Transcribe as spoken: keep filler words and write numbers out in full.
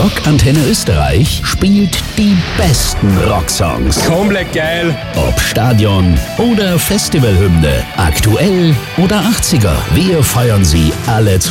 Rock Antenne Österreich spielt die besten Rocksongs. Komplett geil. Ob Stadion oder Festivalhymne, aktuell oder achtziger. Wir feiern sie alle zusammen.